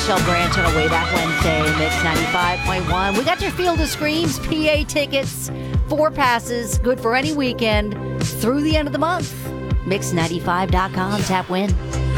Michelle Branch on a way back Wednesday, Mix 95.1. We got your Field of Screams, PA tickets, 4 passes, good for any weekend through the end of the month. Mix95.com, tap win.